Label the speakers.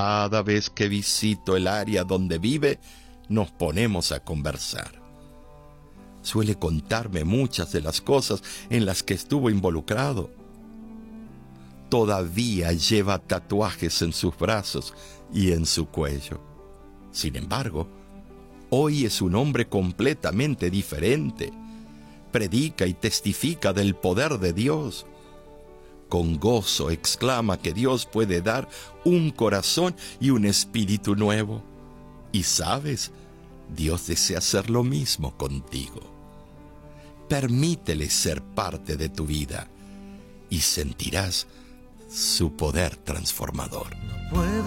Speaker 1: cada vez que visito el área donde vive, nos ponemos a conversar. Suele contarme muchas de las cosas en las que estuvo involucrado. Todavía lleva tatuajes en sus brazos y en su cuello. Sin embargo, hoy es un hombre completamente diferente. Predica y testifica del poder de Dios. Con gozo exclama que Dios puede dar un corazón y un espíritu nuevo. Y sabes, Dios desea hacer lo mismo contigo. Permítele ser parte de tu vida y sentirás su poder transformador.